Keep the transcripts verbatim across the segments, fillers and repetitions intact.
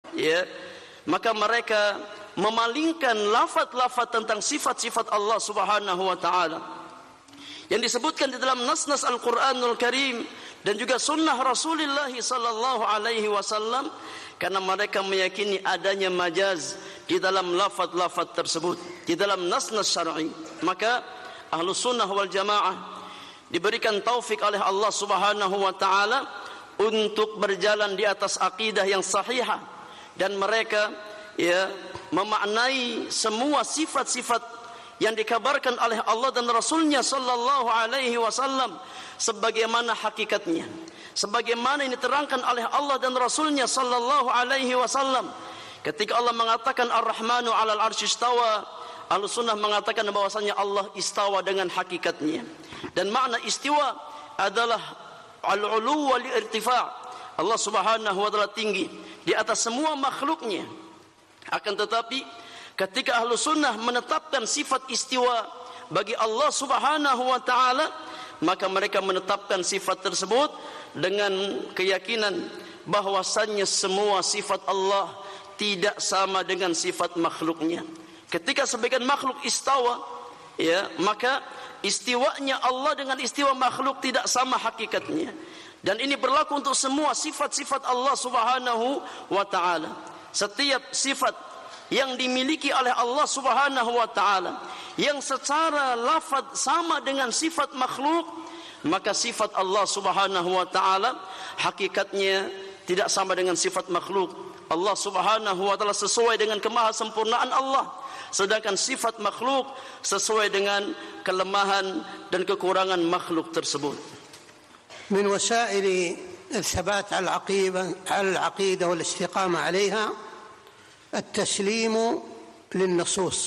ya, maka mereka memalingkan lafaz-lafaz tentang sifat-sifat Allah Subhanahu wa taala yang disebutkan di dalam nas-nas Al-Qur'anul Karim dan juga sunnah Rasulullah sallallahu alaihi wasallam, karena mereka meyakini adanya majaz di dalam lafaz-lafaz tersebut, di dalam nas-nas syar'i. Maka Ahlus Sunnah wal Jamaah diberikan taufik oleh Allah Subhanahu wa taala untuk berjalan di atas akidah yang sahihah, dan mereka ya memaknai semua sifat-sifat yang dikabarkan oleh Allah dan Rasulnya sallallahu alaihi wasallam sebagaimana hakikatnya, sebagaimana ini diterangkan oleh Allah dan Rasulnya sallallahu alaihi wasallam. Ketika Allah mengatakan Ar-Rahmanu 'alal 'arsy istawa, Ahlus Sunnah mengatakan bahwasanya Allah istawa dengan hakikatnya, dan makna istiwa adalah al-'ulu wal irtifa'. Allah Subhanahu wa taala tinggi di atas semua makhluknya. Akan tetapi ketika Ahlus Sunnah menetapkan sifat istiwa bagi Allah Subhanahu wa taala, maka mereka menetapkan sifat tersebut dengan keyakinan bahwasannya semua sifat Allah tidak sama dengan sifat makhluknya. Ketika sebagian makhluk istawa, ya, maka istiwanya Allah dengan istiwa makhluk tidak sama hakikatnya. Dan ini berlaku untuk semua sifat-sifat Allah Subhanahu wa taala. Setiap sifat yang dimiliki oleh Allah Subhanahu wa taala yang secara lafaz sama dengan sifat makhluk, maka sifat Allah Subhanahu wa taala hakikatnya tidak sama dengan sifat makhluk. Allah Subhanahu wa taala sesuai dengan kemahasempurnaan Allah, sedangkan sifat makhluk sesuai dengan kelemahan dan kekurangan makhluk tersebut. من وسائل الثبات على العقيدة على العقيدة والاستقامة عليها التسليم للنصوص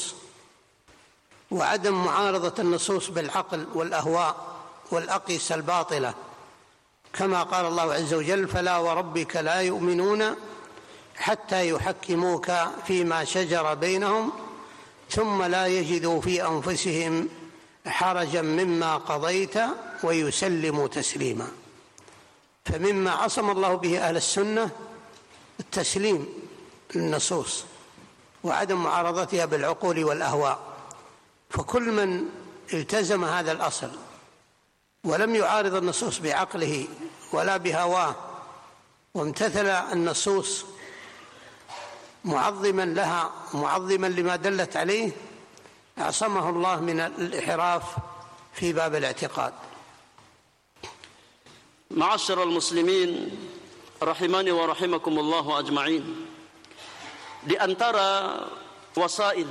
وعدم معارضة النصوص بالعقل والأهواء والأقيسة الباطلة، كما قال الله عز وجل: فلا وربك لا يؤمنون حتى يحكموك فيما شجر بينهم ثم لا يجدوا في أنفسهم حرجا مما قضيت ويسلموا تسليما. فمما عصم الله به أهل السنة التسليم للنصوص وعدم معارضتها بالعقول والأهواء، فكل من التزم هذا الأصل ولم يعارض النصوص بعقله ولا بهواه وامتثل النصوص معظما لها معظما لما دلت عليه، عصمه الله من الانحراف في باب الاعتقاد. Ma'asyiral muslimin rahimani wa rahimakumullah ajma'in, di antara wasail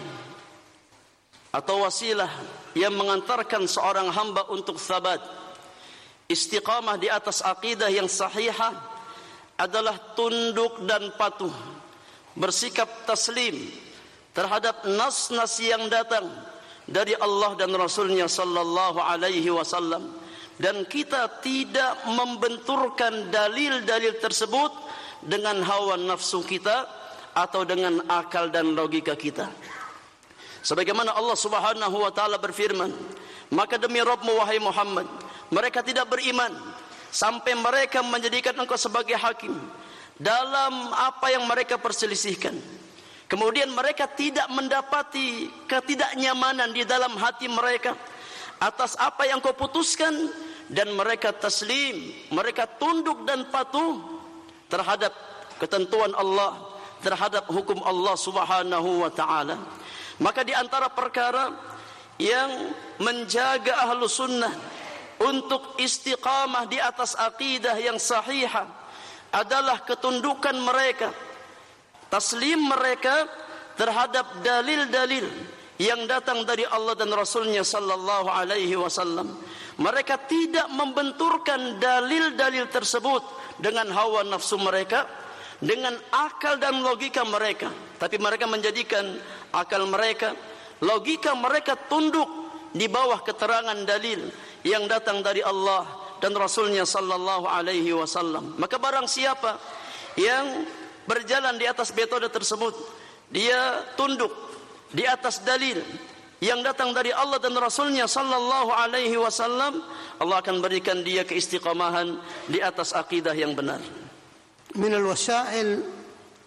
atau wasilah yang mengantarkan seorang hamba untuk sabat istiqamah di atas akidah yang sahihah adalah tunduk dan patuh, bersikap taslim terhadap nas-nas yang datang dari Allah dan Rasulnya sallallahu alaihi wasallam, dan kita tidak membenturkan dalil-dalil tersebut dengan hawa nafsu kita atau dengan akal dan logika kita. Sebagaimana Allah Subhanahu wa taala berfirman, maka demi Rabbmu wahai Muhammad, mereka tidak beriman sampai mereka menjadikan engkau sebagai hakim dalam apa yang mereka perselisihkan. Kemudian mereka tidak mendapati ketidaknyamanan di dalam hati mereka atas apa yang kau putuskan, dan mereka taslim, mereka tunduk dan patuh terhadap ketentuan Allah, terhadap hukum Allah Subhanahu wa taala. Maka di antara perkara yang menjaga ahlu sunnah untuk istiqamah di atas akidah yang sahihah adalah ketundukan mereka, taslim mereka terhadap dalil-dalil yang datang dari Allah dan Rasulnya sallallahu alaihi wasallam. Mereka tidak membenturkan dalil-dalil tersebut dengan hawa nafsu mereka, dengan akal dan logika mereka, tapi mereka menjadikan akal mereka, logika mereka tunduk di bawah keterangan dalil yang datang dari Allah dan Rasulnya sallallahu alaihi wasallam. Maka barang siapa yang berjalan di atas metode tersebut, dia tunduk di atas dalil yang datang dari Allah dan Rasulnya sallallahu alaihi wasallam, Allah akan berikan dia keistiqamahan di atas akidah yang benar. من الوسائل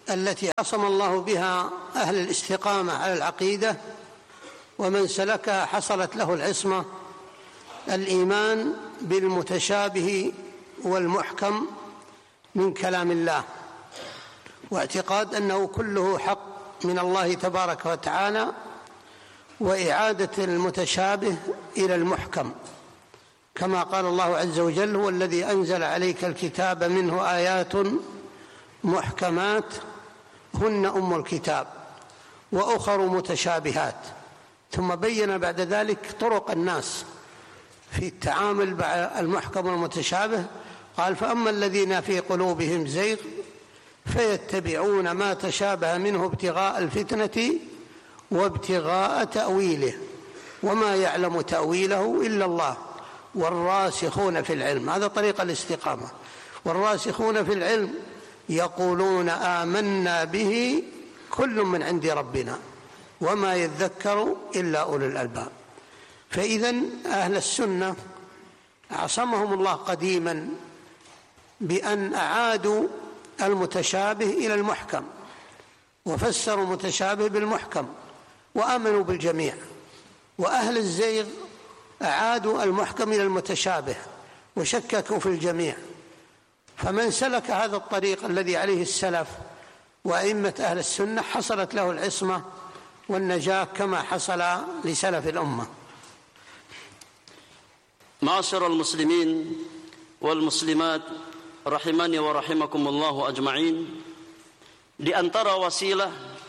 التي عصم الله بها أهل الاستقامة على العقيدة ومن سلكها حصلت له العصمة: الإيمان بالمتشابه والمحكم من كلام الله، واعتقاد أنه كله حق من الله تبارك وتعالى، وإعادة المتشابه إلى المحكم، كما قال الله عز وجل: هو الذي أنزل عليك الكتاب منه آيات محكمات هن أم الكتاب وأخر متشابهات. ثم بين بعد ذلك طرق الناس في التعامل مع المحكم والمتشابه، قال: فأما الذين في قلوبهم زيغ فيتبعون ما تشابه منه ابتغاء الفتنة وابتغاء تأويله وما يعلم تأويله إلا الله والراسخون في العلم. هذا طريق الاستقامة. والراسخون في العلم يقولون آمنا به كل من عند ربنا وما يذكر إلا أولو الألباب. فإذن أهل السنة عصمهم الله قديما بأن أعادوا المتشابه إلى المحكم، وفسروا المتشابه بالمحكم وآمنوا بالجميع. وأهل الزيغ أعادوا المحكم إلى المتشابه وشككوا في الجميع. فمن سلك هذا الطريق الذي عليه السلف وأئمة أهل السنة حصلت له العصمة والنجاة كما حصل لسلف الأمة. معاشر المسلمين والmuslimat rahimani wa rahimakumullah ajma'in, di antara wasilah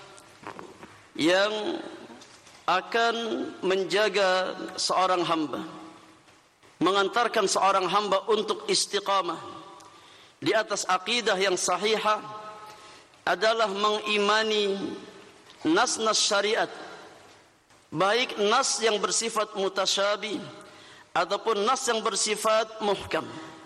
yang akan menjaga seorang hamba, mengantarkan seorang hamba untuk istiqamah di atas akidah yang sahihah adalah mengimani nas-nas syariat, baik nas yang bersifat mutasyabih ataupun nas yang bersifat muhkam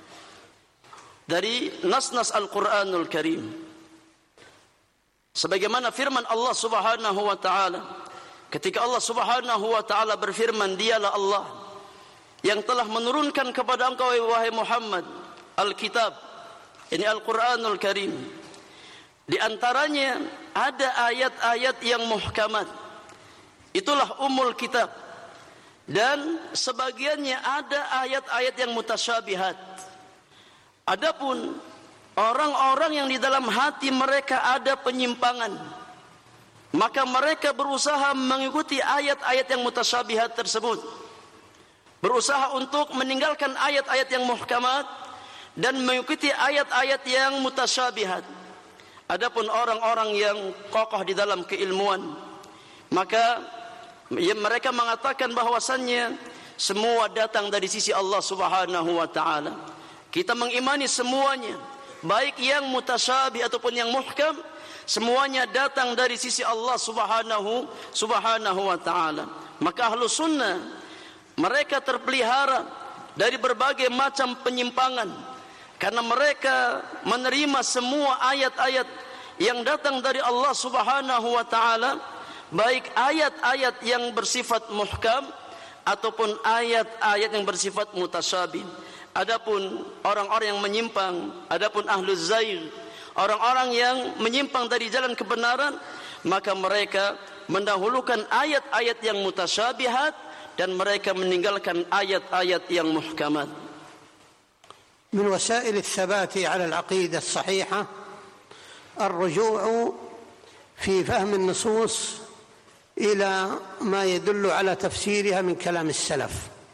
dari nas-nas Al-Quranul Karim. Sebagaimana firman Allah Subhanahu wa ta'ala, ketika Allah Subhanahu wa ta'ala berfirman, dialah Allah yang telah menurunkan kepada engkau wahai Muhammad Al-Kitab, ini Al-Quranul Karim. Di antaranya ada ayat-ayat yang muhkamat, itulah umul kitab, dan sebagiannya ada ayat-ayat yang mutasyabihat. Adapun orang-orang yang di dalam hati mereka ada penyimpangan, maka mereka berusaha mengikuti ayat-ayat yang mutasyabihat tersebut, berusaha untuk meninggalkan ayat-ayat yang muhkamat dan mengikuti ayat-ayat yang mutasyabihat. Adapun orang-orang yang kokoh di dalam keilmuan, maka ya, mereka mengatakan bahwasannya semua datang dari sisi Allah Subhanahu wa ta'ala. Kita mengimani semuanya, baik yang mutasyabih ataupun yang muhkam, semuanya datang dari sisi Allah Subhanahu Subhanahu wa ta'ala. Maka ahlu sunnah mereka terpelihara dari berbagai macam penyimpangan, karena mereka menerima semua ayat-ayat yang datang dari Allah Subhanahu wa ta'ala, baik ayat-ayat yang bersifat muhkam ataupun ayat-ayat yang bersifat mutasyabih. Adapun orang-orang yang menyimpang, adapun ahlu zair, orang-orang yang menyimpang dari jalan kebenaran, maka mereka mendahulukan ayat-ayat yang mutasyabihat dan mereka meninggalkan ayat-ayat yang muhkamat. من وسائل الثبات على العقيدة الصحيحة الرجوع في فهم النصوص إلى ما يدل على تفسيرها من كلام السلف.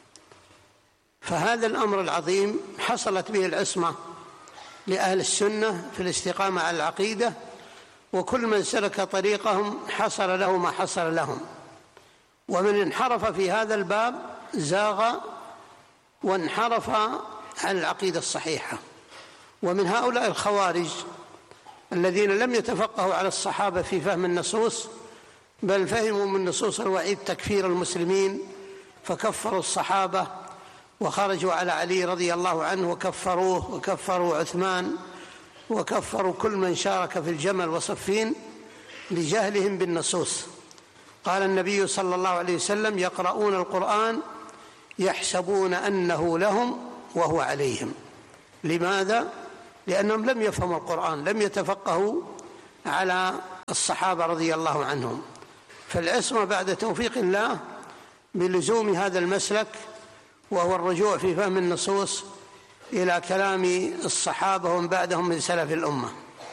فهذا الأمر العظيم حصلت به العصمة لأهل السنة في الاستقامة على العقيدة، وكل من سلك طريقهم حصل له ما حصل لهم. ومن انحرف في هذا الباب زاغ وانحرف عن العقيدة الصحيحة. ومن هؤلاء الخوارج الذين لم يتفقهوا على الصحابة في فهم النصوص، بل فهموا من نصوص الوعيد تكفير المسلمين فكفروا الصحابة وخرجوا على علي رضي الله عنه وكفروه، وكفروا عثمان، وكفروا كل من شارك في الجمل وصفين لجهلهم بالنصوص. قال النبي صلى الله عليه وسلم: يقرؤون القرآن يحسبون أنه لهم وهو عليهم. لماذا؟ لأنهم لم يفهموا القرآن، لم يتفقهوا على الصحابة رضي الله عنهم. فالعصمة بعد توفيق الله بلزوم هذا المسلك، وهو الرجوع في فهم النصوص إلى كلام الصحابة ومن بعدهم من سلف الأمة.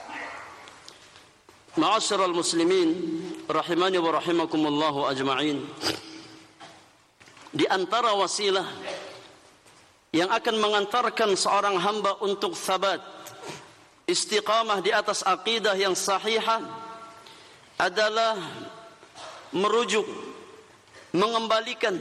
Ma'asyiral muslimin rahimani wa rahimakumullah ajma'in. Di antara wasilah yang akan mengantarkan seorang hamba untuk sabat, istiqamah di atas akidah yang sahihah adalah merujuk, mengembalikan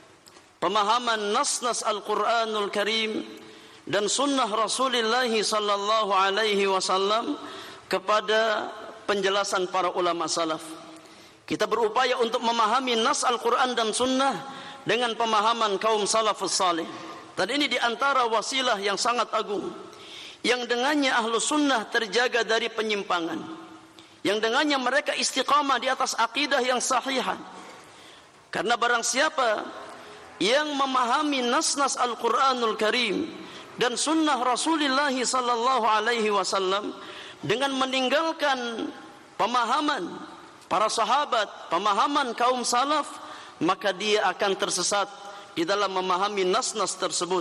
pemahaman nas-nas Al-Quranul Karim dan sunnah Rasulullah sallallahu alaihi wasallam kepada penjelasan para ulama salaf. Kita berupaya untuk memahami nas Al-Quran dan sunnah dengan pemahaman kaum salafus salih. Dan ini diantara wasilah yang sangat agung, yang dengannya ahlu sunnah terjaga dari penyimpangan, yang dengannya mereka istiqamah di atas akidah yang sahihah. Karena barang siapa yang memahami nas-nas Al-Quranul Karim dan sunnah Rasulullah sallallahu alaihi wasallam dengan meninggalkan pemahaman para sahabat, pemahaman kaum salaf, maka dia akan tersesat di dalam memahami nas-nas tersebut.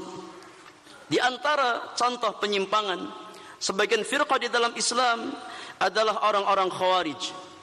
Di antara contoh penyimpangan sebagian firqah di dalam Islam adalah orang-orang Khawarij.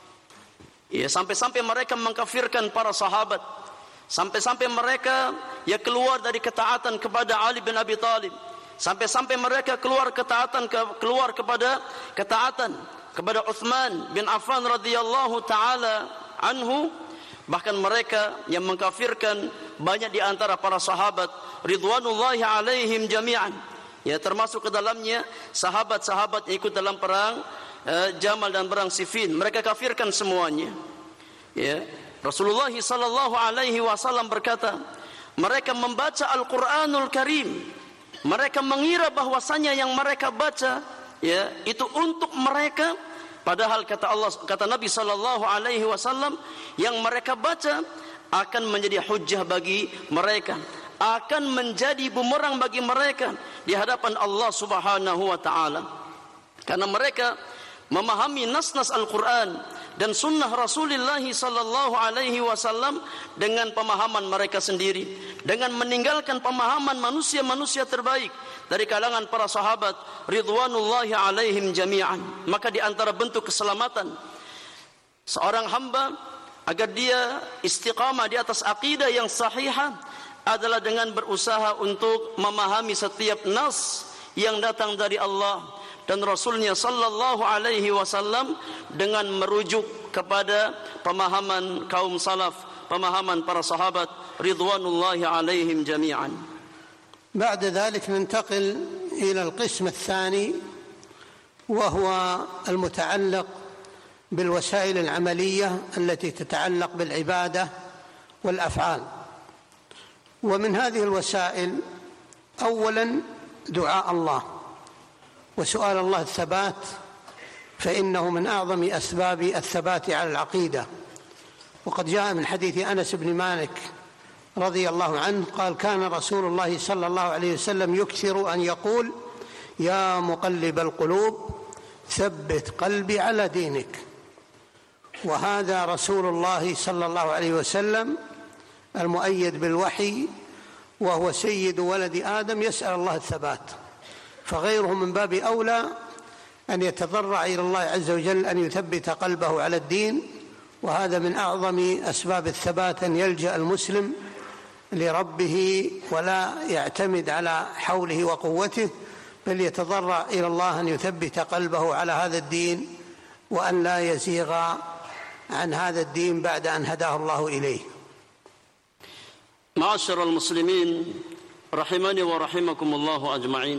Ya, sampai-sampai mereka mengkafirkan para sahabat, sampai-sampai mereka ya keluar dari ketaatan kepada Ali bin Abi Thalib, sampai-sampai mereka keluar ketaatan ke, keluar kepada ketaatan kepada Utsman bin Affan radhiyallahu taala anhu. Bahkan mereka yang mengkafirkan banyak di antara para sahabat ridwanullahi alaihim jami'an, ya termasuk ke dalamnya sahabat-sahabat yang ikut dalam perang uh, Jamal dan perang Siffin. Mereka kafirkan semuanya. Ya, Rasulullah sallallahu alaihi wasallam berkata, mereka membaca Al-Qur'anul Karim, mereka mengira bahwasanya yang mereka baca ya itu untuk mereka, padahal kata Allah, kata Nabi sallallahu alaihi wasallam, yang mereka baca akan menjadi hujjah bagi mereka, akan menjadi bumerang bagi mereka di hadapan Allah Subhanahu wa taala. Karena mereka memahami nas-nas Al-Qur'an dan sunnah Rasulullah sallallahu alaihi wasallam dengan pemahaman mereka sendiri, dengan meninggalkan pemahaman manusia-manusia terbaik dari kalangan para sahabat ridwanullahi alaihim jami'an. Maka di antara bentuk keselamatan seorang hamba agar dia istiqamah di atas akidah yang sahihah adalah dengan berusaha untuk memahami setiap nas yang datang dari Allah dan Rasulnya sallallahu alaihi wasallam dengan merujuk kepada pemahaman kaum salaf, pemahaman para sahabat ridwanullahi alaihim jami'an. بعد ذلك ننتقل إلى القسم الثاني، وهو المتعلق بالوسائل العملية التي تتعلق بالعبادة والأفعال. ومن هذه الوسائل أولا دعاء الله وسؤال الله الثبات، فإنه من أعظم أسباب الثبات على العقيدة. وقد جاء من حديث أنس بن مالك رضي الله عنه قال: كان رسول الله صلى الله عليه وسلم يكثر أن يقول: يا مقلب القلوب ثبت قلبي على دينك. وهذا رسول الله صلى الله عليه وسلم المؤيد بالوحي، وهو سيد ولد آدم، يسأل الله الثبات، فغيره من باب أولى أن يتضرع إلى الله عز وجل أن يثبت قلبه على الدين. وهذا من أعظم أسباب الثبات، أن يلجأ المسلم لربه ولا يعتمد على حوله وقوته، بل يتضرع إلى الله أن يثبت قلبه على هذا الدين، وأن لا يزيغ عن هذا الدين بعد أن هداه الله إليه. Ma'asyiral muslimin rahimani wa rahimakumullah ajma'in.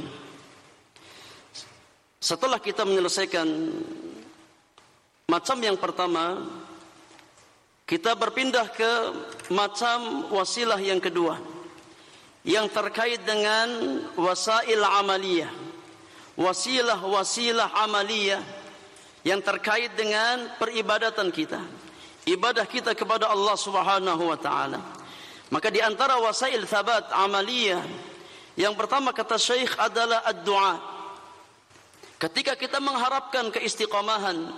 Setelah kita menyelesaikan macam yang pertama, kita berpindah ke macam wasilah yang kedua, yang terkait dengan wasail amaliyah, wasilah-wasilah amaliyah yang terkait dengan peribadatan kita, ibadah kita kepada Allah Subhanahu wa taala. Maka di antara wasail thabat amaliyah yang pertama kata Syekh adalah ad-du'a. Ketika kita mengharapkan keistiqamahan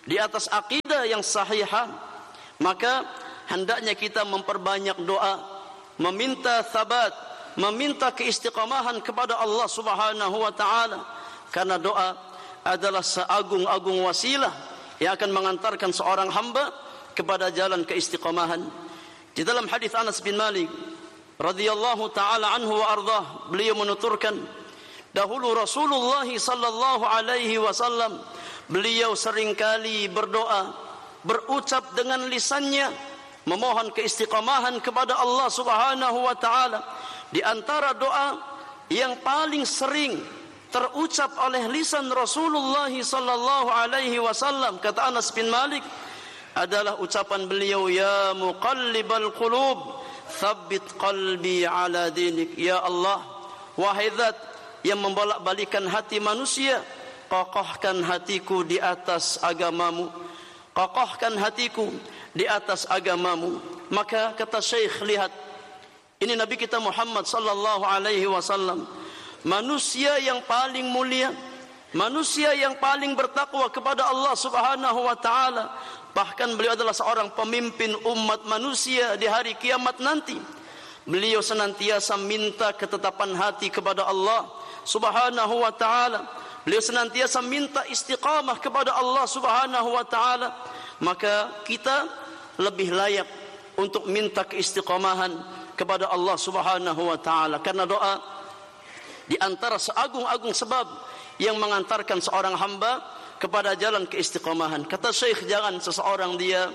di atas akidah yang sahihah, maka hendaknya kita memperbanyak doa, meminta thabat, meminta keistiqamahan kepada Allah Subhanahu wa taala, karena doa adalah seagung-agung wasilah yang akan mengantarkan seorang hamba kepada jalan keistiqamahan. Di dalam hadis Anas bin Malik radhiyallahu taala anhu wa ardhah, beliau menuturkan, dahulu Rasulullah sallallahu alaihi wasallam beliau seringkali berdoa, berucap dengan lisannya, memohon keistiqamahan kepada Allah Subhanahu wa taala. Di antara doa yang paling sering terucap oleh lisan Rasulullah sallallahu alaihi wasallam, kata Anas bin Malik, adalah ucapan beliau, ya muqallibal qulub thabbit qalbi ala dinik. Ya Allah, wahai zat yang membolak-balikan hati manusia, kokohkan hatiku di atas agamamu, kokohkan hatiku di atas agamamu. Maka kata Syekh, lihat, ini Nabi kita Muhammad sallallahu alaihi wasallam, manusia yang paling mulia, manusia yang paling bertakwa kepada Allah Subhanahu wa taala. Bahkan beliau adalah seorang pemimpin umat manusia di hari kiamat nanti. Beliau senantiasa minta ketetapan hati kepada Allah Subhanahu wa taala. Beliau senantiasa minta istiqamah kepada Allah Subhanahu wa taala. Maka kita lebih layak untuk minta keistiqamahan kepada Allah Subhanahu wa taala, karena doa di antara seagung-agung sebab yang mengantarkan seorang hamba kepada jalan keistiqamahan. Kata Syekh, jangan seseorang dia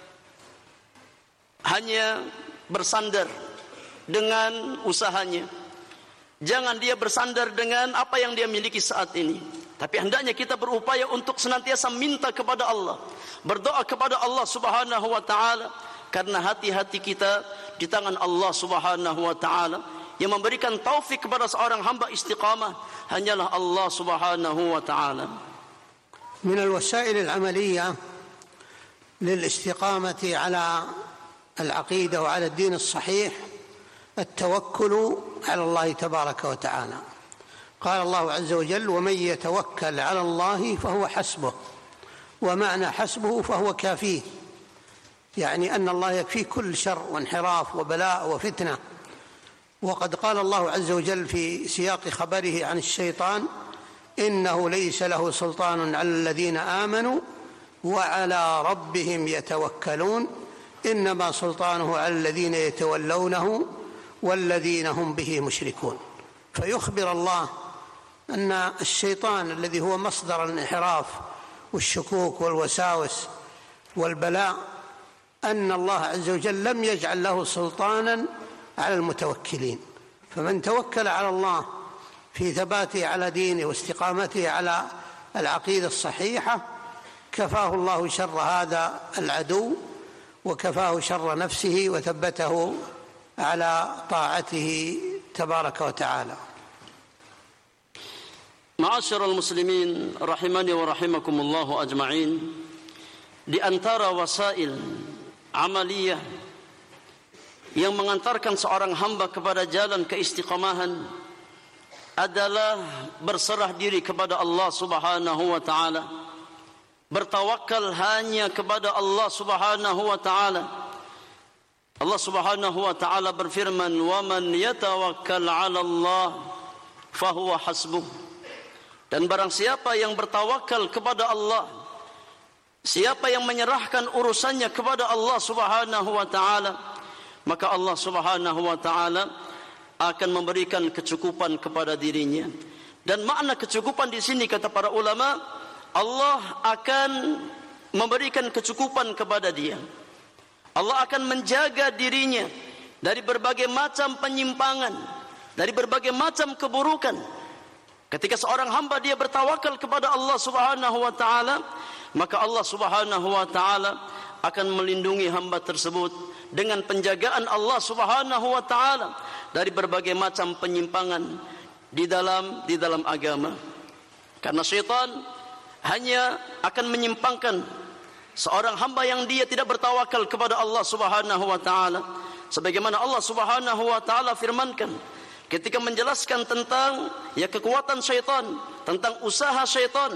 hanya bersandar dengan usahanya, jangan dia bersandar dengan apa yang dia miliki saat ini, tapi hendaknya kita berupaya untuk senantiasa minta kepada Allah, berdoa kepada Allah Subhanahu wa taala, karena hati-hati kita di tangan Allah Subhanahu wa taala. Yang memberikan taufik kepada seorang hamba istiqamah hanyalah Allah Subhanahu wa taala. من الوسائل العملية للاستقامة على العقيدة وعلى الدين الصحيح التوكل على الله تبارك وتعالى. قال الله عز وجل: ومن يتوكل على الله فهو حسبه. ومعنى حسبه فهو كافيه، يعني أن الله يكفيه كل شر وانحراف وبلاء وفتنة. وقد قال الله عز وجل في سياق خبره عن الشيطان: إنه ليس له سلطان على الذين آمنوا وعلى ربهم يتوكلون إنما سلطانه على الذين يتولونه والذين هم به مشركون. فيخبر الله أن الشيطان الذي هو مصدر الانحراف والشكوك والوساوس والبلاء، أن الله عز وجل لم يجعل له سلطانا على المتوكلين. فمن توكل على الله في ثباته على دينه واستقامته على العقيدة الصحيحة كفاه الله شر هذا العدو وكفاه شر نفسه وثبته على طاعته تبارك وتعالى. معاشر المسلمين rahimani wa rahimakumullah ajma'in, di antara wasail amaliyah yang mengantarkan seorang hamba kepada jalan keistiqamahan adalah berserah diri kepada Allah Subhanahu wa taala, bertawakal hanya kepada Allah Subhanahu wa taala. Allah Subhanahu wa taala berfirman, "Wa man yatawakkal 'ala Allah fahuwa hasbuh." Dan barang siapa yang bertawakal kepada Allah, siapa yang menyerahkan urusannya kepada Allah Subhanahu wa taala, maka Allah Subhanahu wa taala akan memberikan kecukupan kepada dirinya. Dan makna kecukupan di sini, kata para ulama, Allah akan memberikan kecukupan kepada dia. Allah akan menjaga dirinya dari berbagai macam penyimpangan, dari berbagai macam keburukan. Ketika seorang hamba dia bertawakal kepada Allah Subhanahu wa taala, maka Allah Subhanahu wa taala akan melindungi hamba tersebut dengan penjagaan Allah Subhanahu wa taala dari berbagai macam penyimpangan di dalam di dalam agama. Karena syaitan hanya akan menyimpangkan seorang hamba yang dia tidak bertawakal kepada Allah Subhanahu wa taala. Sebagaimana Allah Subhanahu wa taala firmankan ketika menjelaskan tentang ya kekuatan syaitan, tentang usaha syaitan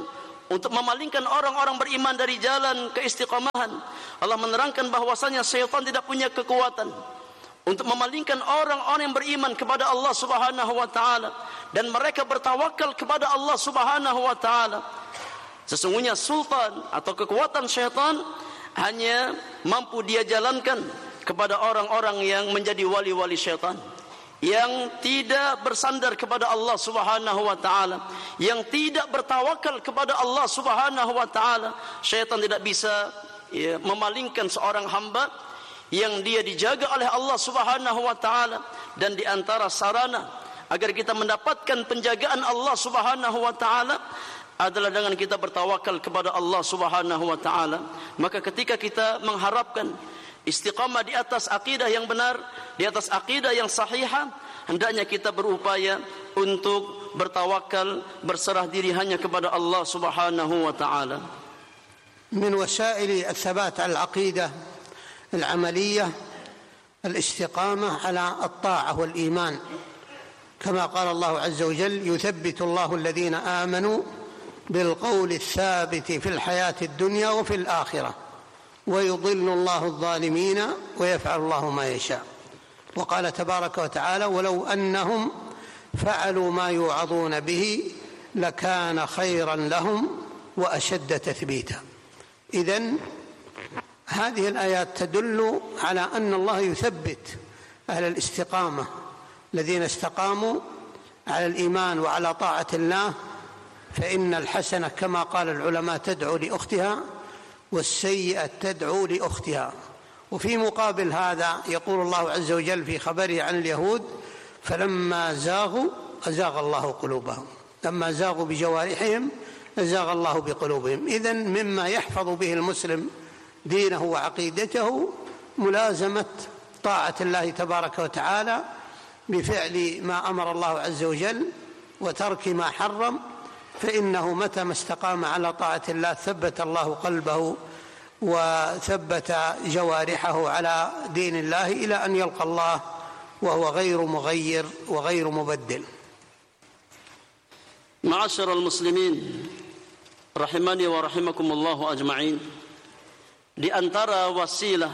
untuk memalingkan orang-orang beriman dari jalan keistiqomahan. Allah menerangkan bahwasanya syaitan tidak punya kekuatan untuk memalingkan orang-orang yang beriman kepada Allah Subhanahu wa taala dan mereka bertawakal kepada Allah Subhanahu wa taala. Sesungguhnya sultan atau kekuatan syaitan hanya mampu dia jalankan kepada orang-orang yang menjadi wali-wali syaitan, yang tidak bersandar kepada Allah Subhanahu wa taala, yang tidak bertawakal kepada Allah Subhanahu wa taala. Syaitan tidak bisa ya, memalingkan seorang hamba yang dia dijaga oleh Allah Subhanahu wa taala, dan di antara sarana agar kita mendapatkan penjagaan Allah Subhanahu wa taala adalah dengan kita bertawakal kepada Allah Subhanahu wa taala. Maka ketika kita mengharapkan istiqamah di atas akidah yang benar, di atas akidah yang sahihah, hendaknya kita berupaya untuk bertawakal, berserah diri hanya kepada Allah Subhanahu wa taala. من وسائل الثبات على العقيدة العملية الاستقامة على الطاعة والإيمان، كما قال الله عز وجل: يثبت الله الذين آمنوا بالقول الثابت في الحياة الدنيا وفي الآخرة ويضل الله الظالمين ويفعل الله ما يشاء. وقال تبارك وتعالى: ولو أنهم فعلوا ما يوعظون به لكان خيرا لهم وأشد تثبيتا. إذن هذه الآيات تدل على أن الله يثبت أهل الاستقامة الذين استقاموا على الإيمان وعلى طاعة الله، فإن الحسنة كما قال العلماء تدعو لأختها والسيئة تدعو لأختها. وفي مقابل هذا يقول الله عز وجل في خبره عن اليهود: فلما زاغوا أزاغ الله قلوبهم، لما زاغوا بجوارحهم أزاغ الله بقلوبهم. إذن مما يحفظ به المسلم دينه وعقيدته ملازمة طاعة الله تبارك وتعالى بفعل ما أمر الله عز وجل وترك ما حرم، فإنه متى ما استقام على طاعة الله ثبت الله قلبه وثبت جوارحه على دين الله إلى أن يلقى الله وهو غير مغير وغير مبدل. معاشر المسلمين rahimani wa rahimakumullahu ajma'in, di antara wasilah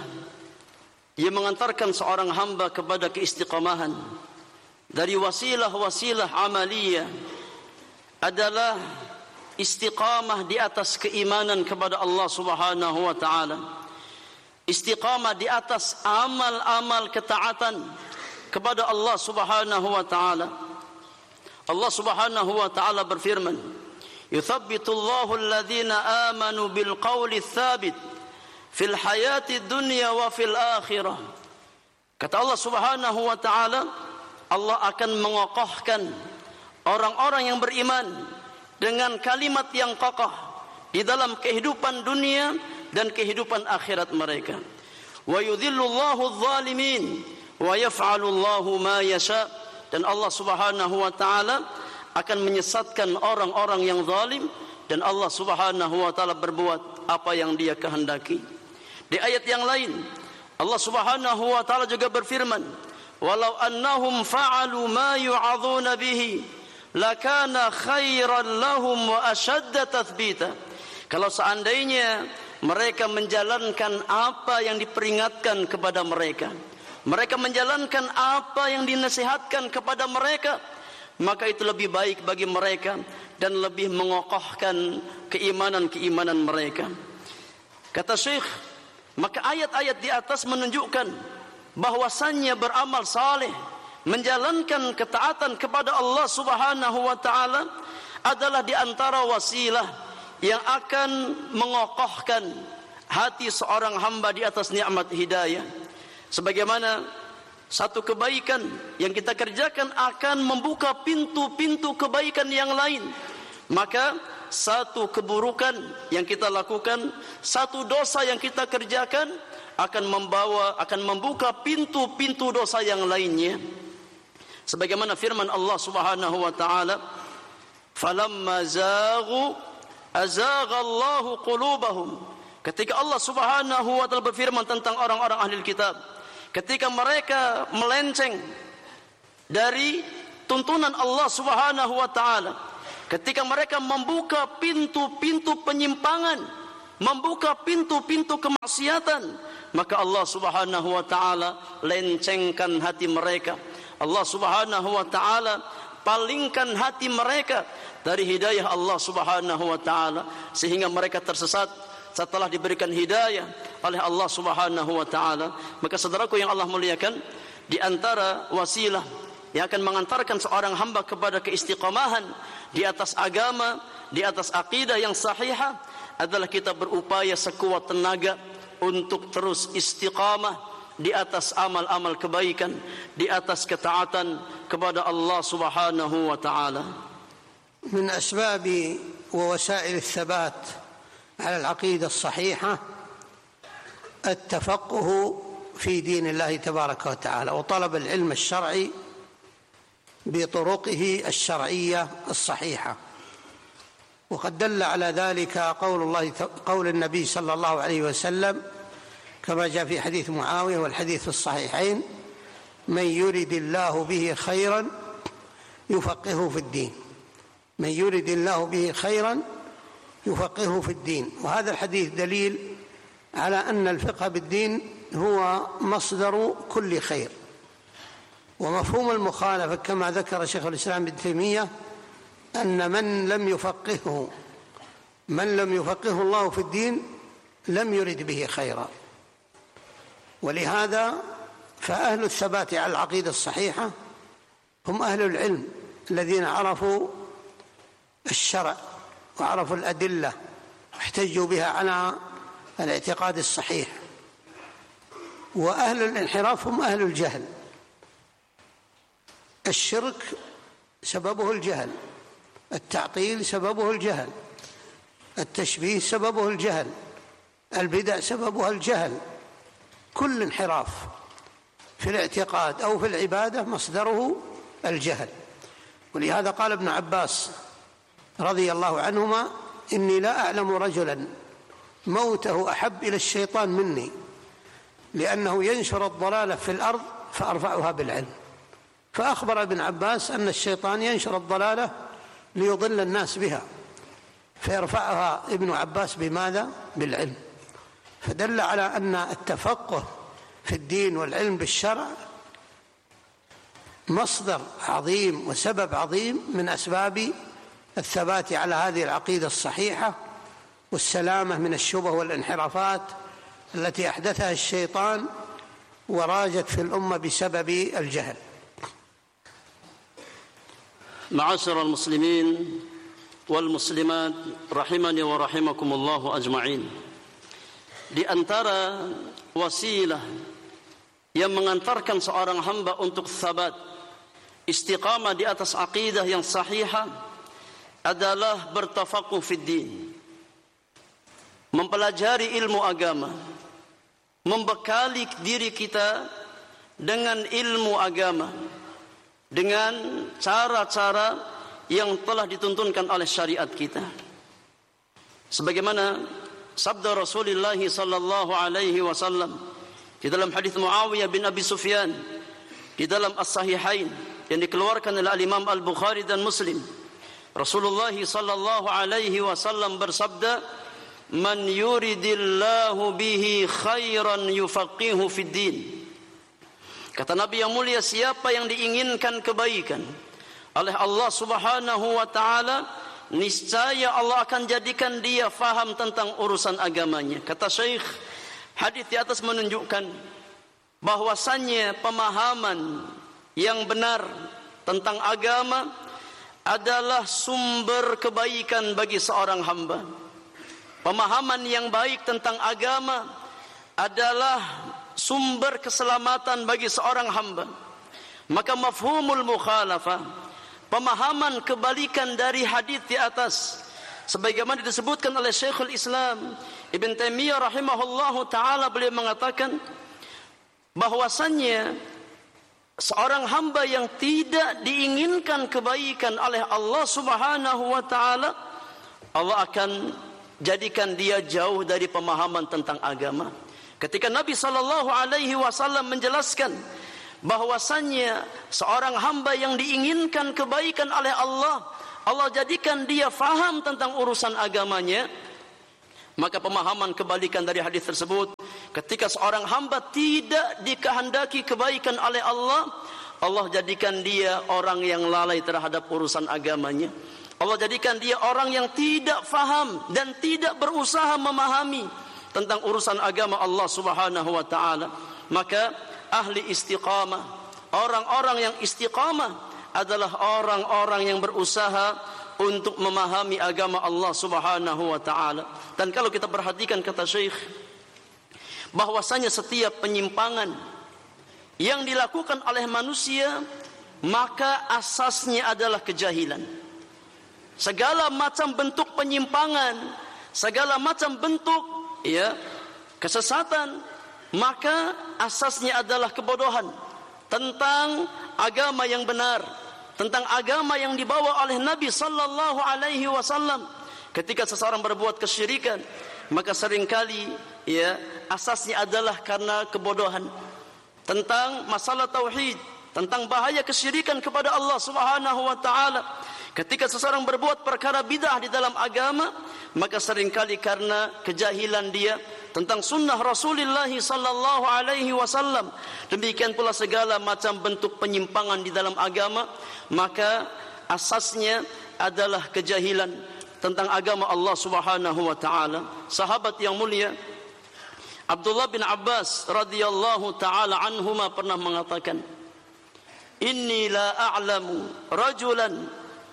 yang mengantarkan seorang hamba kepada keistiqamahan dari wasilah-wasilah amaliyah adalah istiqamah di atas keimanan kepada Allah Subhanahu wa taala, istiqamah di atas amal-amal ketaatan kepada Allah Subhanahu wa taala. Allah Subhanahu wa taala berfirman: "Yuthabbitullahu alladhina amanu bil qawli tsabit fil hayati dunya wa fil akhirah." Kata Allah Subhanahu wa taala, Allah akan mengokohkan orang-orang yang beriman dengan kalimat yang kokoh di dalam kehidupan dunia dan kehidupan akhirat mereka. Wa yudhillullahu adh-dhalimin wa yaf'alullahu ma yasha. Dan Allah Subhanahu wa taala akan menyesatkan orang-orang yang zalim, dan Allah Subhanahu wa taala berbuat apa yang Dia kehendaki. Di ayat yang lain Allah Subhanahu wa taala juga berfirman: "Walau annahum fa'alu ma yu'adzuna bihi lakana khairan lahum wa ashadda tathbita." Kalau seandainya mereka menjalankan apa yang diperingatkan kepada mereka, mereka menjalankan apa yang dinasihatkan kepada mereka, maka itu lebih baik bagi mereka dan lebih mengokohkan keimanan-keimanan mereka. Kata Syekh, maka ayat-ayat di atas menunjukkan bahwasannya beramal saleh, menjalankan ketaatan kepada Allah Subhanahu wa taala adalah di antara wasilah yang akan mengokohkan hati seorang hamba di atas nikmat hidayah. Sebagaimana satu kebaikan yang kita kerjakan akan membuka pintu-pintu kebaikan yang lain, maka satu keburukan yang kita lakukan, satu dosa yang kita kerjakan akan membawa, akan membuka pintu-pintu dosa yang lainnya. Sebagaimana firman Allah Subhanahu wa taala, "Falamma zaghu azagha Allahu qulubahum." Ketika Allah Subhanahu wa taala berfirman tentang orang-orang ahli kitab, ketika mereka melenceng dari tuntunan Allah Subhanahu wa taala, ketika mereka membuka pintu-pintu penyimpangan, membuka pintu-pintu kemaksiatan, maka Allah Subhanahu wa taala lencengkan hati mereka. Allah Subhanahu wa taala palingkan hati mereka dari hidayah Allah Subhanahu wa taala, sehingga mereka tersesat setelah diberikan hidayah oleh Allah Subhanahu wa taala. Maka saudaraku yang Allah muliakan, di antara wasilah yang akan mengantarkan seorang hamba kepada keistiqamahan di atas agama, di atas akidah yang sahihah, adalah kita berupaya sekuat tenaga untuk terus istiqamah di atas amal-amal kebaikan, di atas ketaatan kepada Allah Subhanahu wa taala. من أسباب ووسائل الثبات على العقيدة الصحيحة التفقه في دين الله تبارك وتعالى وطلب العلم الشرعي بطرقه الشرعية الصحيحة. وقد دل على ذلك قول الله قول النبي صلى الله عليه وسلم كما جاء في حديث معاوية والحديث في الصحيحين: من يرد الله به خيرا يفقهه في الدين. من يرد الله به خيرا يفقهه في الدين. وهذا الحديث دليل على أن الفقه بالدين هو مصدر كل خير. ومفهوم المخالفة كما ذكر شيخ الإسلام ابن تيمية أن من لم يفقهه من لم يفقهه الله في الدين لم يرد به خيرا. ولهذا فأهل الثبات على العقيدة الصحيحة هم أهل العلم الذين عرفوا الشرع وعرفوا الأدلة واحتجوا بها على الاعتقاد الصحيح. وأهل الانحراف هم أهل الجهل. الشرك سببه الجهل، التعطيل سببه الجهل، التشبيه سببه الجهل، البدع سببها الجهل. كل انحراف في الاعتقاد أو في العبادة مصدره الجهل. ولهذا قال ابن عباس رضي الله عنهما: إني لا أعلم رجلا موته أحب إلى الشيطان مني، لأنه ينشر الضلالة في الأرض فأرفعها بالعلم. فأخبر ابن عباس أن الشيطان ينشر الضلالة ليضل الناس بها، فيرفعها ابن عباس بماذا؟ بالعلم. فدل على أن التفقه في الدين والعلم بالشرع مصدر عظيم وسبب عظيم من أسباب الثبات على هذه العقيدة الصحيحة والسلامة من الشبه والانحرافات التي أحدثها الشيطان وراجت في الأمة بسبب الجهل. معاشر المسلمين والmuslimat rahimani wa rahimakumullah ajma'in, di antara wasilah yang mengantarkan seorang hamba untuk sabat istiqamah di atas akidah yang sahihah adalah bertafaqquh fid din, mempelajari ilmu agama, membekali diri kita dengan ilmu agama, dengan cara-cara yang telah dituntunkan oleh syariat kita. Sebagaimana sabda Rasulullah sallallahu alaihi wasallam di dalam hadis Muawiyah bin Abi Sufyan di dalam As-Sahihain yang dikeluarkan oleh Imam Al-Bukhari dan Muslim, Rasulullah sallallahu alaihi wasallam bersabda: "Man yuridillahu bihi khairan yufaqihu fid din." Kata Nabi yang mulia, siapa yang diinginkan kebaikan oleh Allah Subhanahu wa taala, niscaya Allah akan jadikan dia faham tentang urusan agamanya. Kata Syekh, hadis di atas menunjukkan bahwasannya pemahaman yang benar tentang agama adalah sumber kebaikan bagi seorang hamba. Pemahaman yang baik tentang agama adalah sumber keselamatan bagi seorang hamba. Maka mafhumul mukhalafah, pemahaman kebalikan dari hadis di atas, sebagaimana disebutkan oleh Syekhul Islam Ibn Taimiyah rahimahullahu taala, beliau mengatakan bahwasannya seorang hamba yang tidak diinginkan kebaikan oleh Allah Subhanahu wa taala, Allah akan jadikan dia jauh dari pemahaman tentang agama. Ketika Nabi sallallahu alaihi wasallam menjelaskan bahwasannya seorang hamba yang diinginkan kebaikan oleh Allah Allah jadikan dia faham tentang urusan agamanya, maka pemahaman kebalikan dari hadis tersebut, ketika seorang hamba tidak dikehendaki kebaikan oleh Allah, Allah jadikan dia orang yang lalai terhadap urusan agamanya. Allah jadikan dia orang yang tidak faham dan tidak berusaha memahami tentang urusan agama Allah Subhanahu wa taala. Maka ahli istiqamah, orang-orang yang istiqamah adalah orang-orang yang berusaha untuk memahami agama Allah Subhanahu wa taala. Dan kalau kita perhatikan kata Syekh, bahwasanya setiap penyimpangan yang dilakukan oleh manusia, maka asasnya adalah kejahilan. Segala macam bentuk penyimpangan, segala macam bentuk ya kesesatan, maka asasnya adalah kebodohan tentang agama yang benar, tentang agama yang dibawa oleh Nabi sallallahu alaihi wasallam. Ketika seseorang berbuat kesyirikan, maka seringkali ya asasnya adalah karena kebodohan tentang masalah tauhid, tentang bahaya kesyirikan kepada Allah Subhanahu wa taala. Ketika seseorang berbuat perkara bid'ah di dalam agama, maka seringkali karena kejahilan dia tentang sunnah Rasulullah sallallahu alaihi wasallam. Demikian pula segala macam bentuk penyimpangan di dalam agama, maka asasnya adalah kejahilan tentang agama Allah Subhanahu wa taala. Sahabat yang mulia Abdullah bin Abbas radhiyallahu taala anhuma pernah mengatakan, "Inni la a'lamu rajulan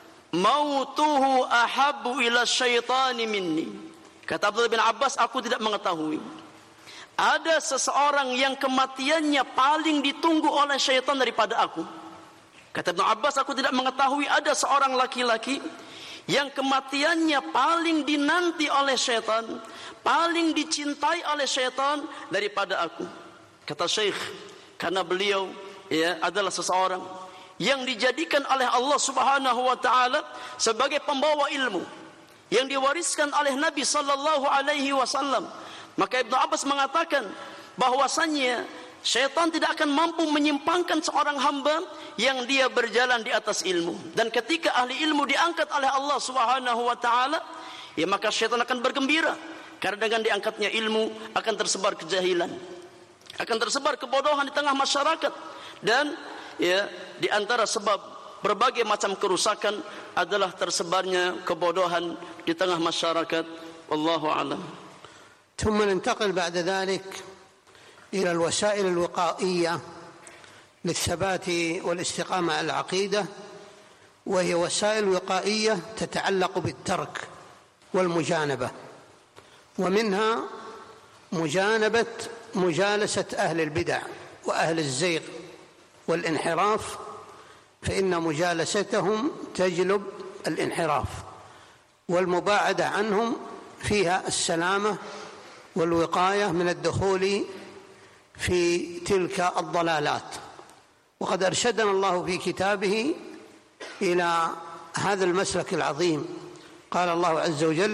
mautuhu ahabbu ila syaitani minni." Kata Abdullah bin Abbas, aku tidak mengetahui ada seseorang yang kematiannya paling ditunggu oleh syaitan daripada aku. Kata Ibnu Abbas, aku tidak mengetahui ada seorang laki-laki yang kematiannya paling dinanti oleh syaitan, paling dicintai oleh syaitan daripada aku. Kata Syekh, karena beliau ya adalah seseorang yang dijadikan oleh Allah Subhanahu wa taala sebagai pembawa ilmu yang diwariskan oleh Nabi sallallahu alaihi wasallam. Maka Ibnu Abbas mengatakan bahwasannya syaitan tidak akan mampu menyimpangkan seorang hamba yang dia berjalan di atas ilmu. Dan ketika ahli ilmu diangkat oleh Allah Subhanahu wa taala, ya maka syaitan akan bergembira karena dengan diangkatnya ilmu akan tersebar kejahilan, akan tersebar kebodohan di tengah masyarakat. Dan ya di antara sebab berbagai macam kerusakan adalah tersebarnya kebodohan di tengah masyarakat. Wallahu a'lam. ثم ننتقل بعد ذلك إلى الوسائل الوقائية للثبات والاستقامة على العقيدة، وهي وسائل وقائية تتعلق بالترك والمجانبة، ومنها مجانبة مجالسة أهل البدع وأهل الزيغ والانحراف، فإن مجالستهم تجلب الانحراف، والمباعدة عنهم فيها السلامة والوقاية من الدخول في تلك الضلالات. وقد أرشدنا الله في كتابه إلى هذا المسلك العظيم. قال الله عز وجل: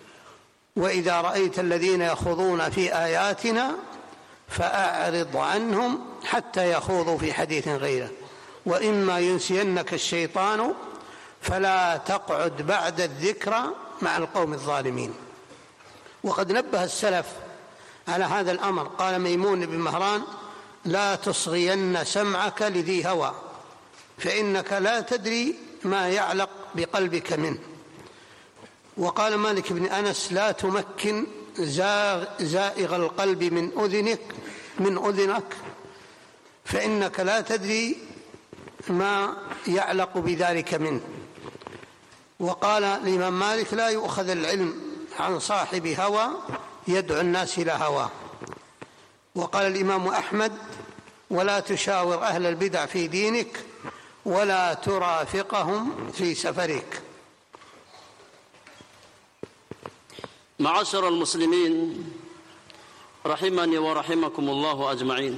وإذا رأيت الذين يخوضون في آياتنا فأعرض عنهم حتى يخوضوا في حديث غيره وإما ينسينك الشيطان فلا تقعد بعد الذكرى مع القوم الظالمين. وقد نبه السلف على هذا الأمر. قال ميمون بن مهران: لا تصغين سمعك لذي هوى فإنك لا تدري ما يعلق بقلبك منه. وقال مالك بن أنس: لا تمكن زائغ القلب من أذنك من أذنك فإنك لا تدري ما يعلق بذلك منه. وقال الإمام مالك: لا يؤخذ العلم عن صاحب هوى يدعو الناس إلى هواه. وقال الإمام أحمد: ولا تشاور أهل البدع في دينك ولا ترافقهم في سفرك. معاشر المسلمين rahimani wa rahimakumullahu ajma'in.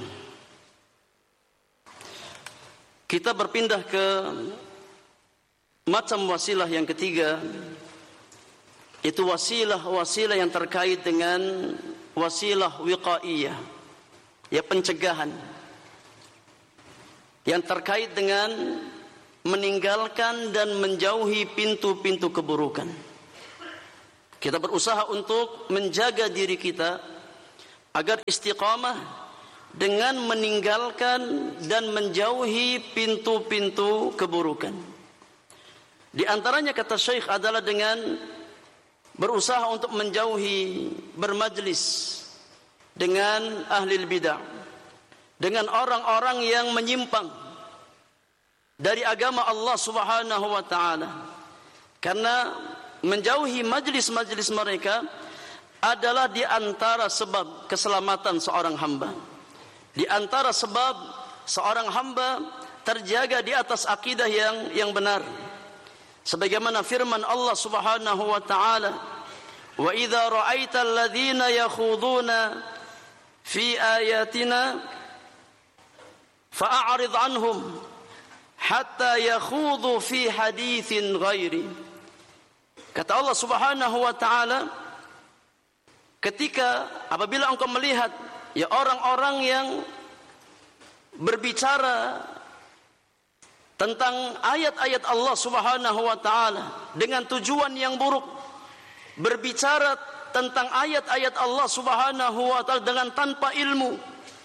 Kita berpindah ke macam wasilah yang ketiga, itu wasilah-wasilah yang terkait dengan wasilah wiqaiyah, ya pencegahan, yang terkait dengan meninggalkan dan menjauhi pintu-pintu keburukan. Kita berusaha untuk menjaga diri kita agar istiqamah dengan meninggalkan dan menjauhi pintu-pintu keburukan. Di antaranya kata Syekh adalah dengan berusaha untuk menjauhi bermajlis dengan ahli bidah, dengan orang-orang yang menyimpang dari agama Allah Subhanahu wa taala. Karena menjauhi majlis-majlis mereka adalah di antara sebab keselamatan seorang hamba. Di antara sebab seorang hamba terjaga di atas akidah yang yang benar. Sebagaimana firman Allah Subhanahu wa taala, "Wa idza ra'aita alladziina yakhuduna fi ayatina fa'arid 'anhum hatta yakhudu fi haditsin ghairi." Kata Allah Subhanahu wa taala, ketika apabila engkau melihat ya orang-orang yang berbicara tentang ayat-ayat Allah Subhanahu wa taala dengan tujuan yang buruk, berbicara tentang ayat-ayat Allah Subhanahu wa taala dengan tanpa ilmu,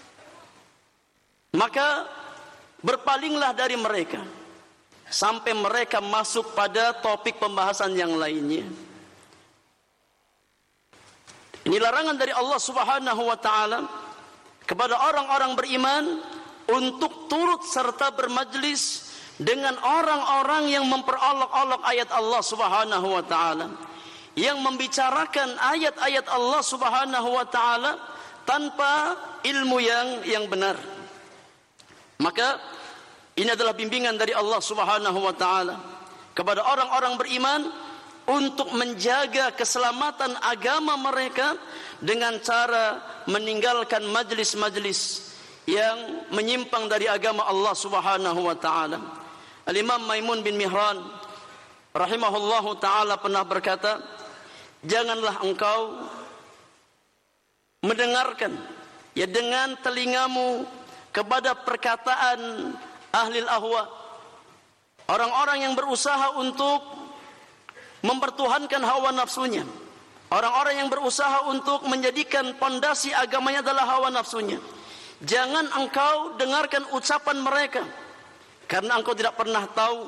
maka berpalinglah dari mereka sampai mereka masuk pada topik pembahasan yang lainnya. Ini larangan dari Allah Subhanahu wa taala kepada orang-orang beriman untuk turut serta bermajlis dengan orang-orang yang memperolok-olok ayat Allah Subhanahu wa taala, yang membicarakan ayat-ayat Allah Subhanahu wa taala tanpa ilmu yang yang benar. Maka ini adalah bimbingan dari Allah Subhanahu wa taala kepada orang-orang beriman untuk menjaga keselamatan agama mereka dengan cara meninggalkan majlis-majlis yang menyimpang dari agama Allah Subhanahu wa taala. Al-Imam Maimun bin Mihran rahimahullahu taala pernah berkata, janganlah engkau mendengarkan ya dengan telingamu kepada perkataan ahli ahwa, orang-orang yang berusaha untuk mempertuhankan hawa nafsunya, orang-orang yang berusaha untuk menjadikan pondasi agamanya adalah hawa nafsunya. Jangan engkau dengarkan ucapan mereka, karena engkau tidak pernah tahu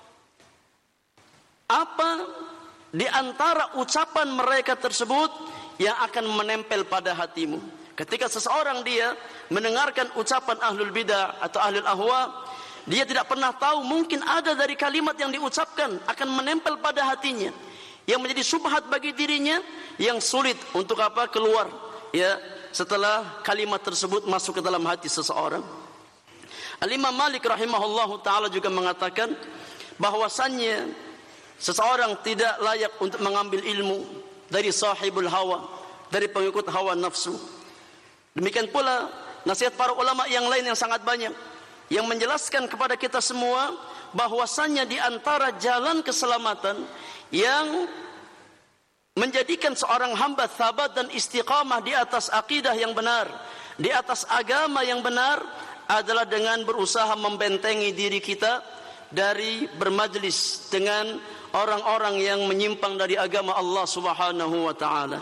apa di antara ucapan mereka tersebut yang akan menempel pada hatimu. Ketika seseorang dia mendengarkan ucapan ahlul bidah atau ahlul ahwa, dia tidak pernah tahu, mungkin ada dari kalimat yang diucapkan akan menempel pada hatinya, yang menjadi syubhat bagi dirinya, yang sulit untuk apa keluar ya setelah kalimat tersebut masuk ke dalam hati seseorang. Al-Imam Malik rahimahullahu taala juga mengatakan bahwasannya seseorang tidak layak untuk mengambil ilmu dari sahibul hawa, dari pengikut hawa nafsu. Demikian pula nasihat para ulama yang lain yang sangat banyak yang menjelaskan kepada kita semua bahwasannya di antara jalan keselamatan yang menjadikan seorang hamba thabat dan istiqamah di atas akidah yang benar, di atas agama yang benar, adalah dengan berusaha membentengi diri kita dari bermajlis dengan orang-orang yang menyimpang dari agama Allah Subhanahu wa taala.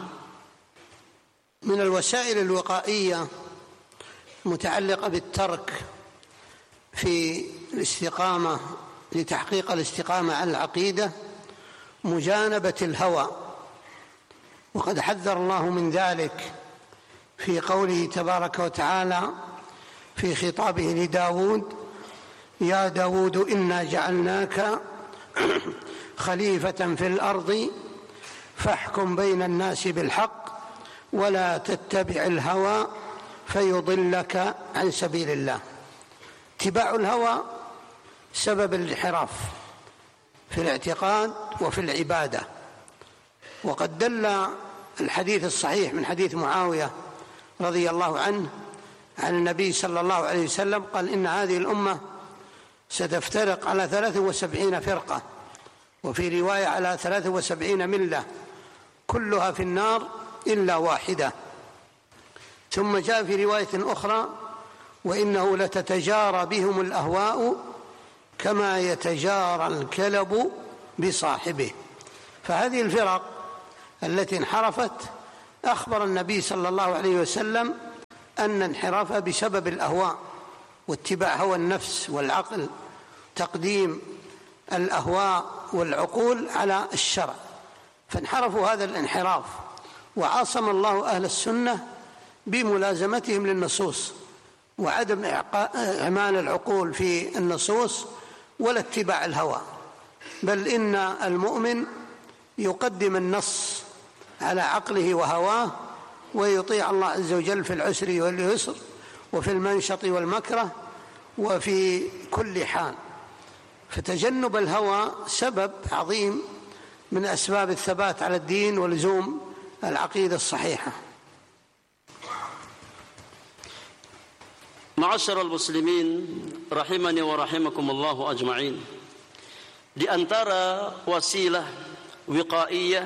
من الوسائل الوقائية متعلقة بالترك في الاستقامة لتحقيق الاستقامة على العقيدة مجانبة الهوى، وقد حذر الله من ذلك في قوله تبارك وتعالى في خطابه لداود: يا داود إنا جعلناك خليفة في الأرض فاحكم بين الناس بالحق ولا تتبع الهوى فيضلك عن سبيل الله. اتباع الهوى سبب الانحراف في الاعتقاد وفي العبادة، وقد دل الحديث الصحيح من حديث معاوية رضي الله عنه عن النبي صلى الله عليه وسلم قال: إن هذه الأمة ستفترق على ثلاث وسبعين فرقة، وفي رواية على ثلاث وسبعين ملة، كلها في النار إلا واحدة. ثم جاء في رواية أخرى: وإنه لتتجارى بهم الأهواء كما يتجارى الكلب بصاحبه. فهذه الفرق التي انحرفت أخبر النبي صلى الله عليه وسلم أن انحرافها بسبب الأهواء واتباع هوى النفس والعقل، تقديم الأهواء والعقول على الشرع، فانحرفوا هذا الانحراف، وعاصم الله أهل السنة بملازمتهم للنصوص وعدم إعمال العقول في النصوص ولا اتباع الهوى، بل إن المؤمن يقدم النص على عقله وهواه ويطيع الله عز وجل في العسر واليسر وفي المنشط والمكره وفي كل حال. فتجنب الهوى سبب عظيم من أسباب الثبات على الدين ولزوم العقيدة الصحيحة. Ma'asyiral muslimin rahimani wa rahimakumullah ajma'in. Di antara wasilah wiqaiyah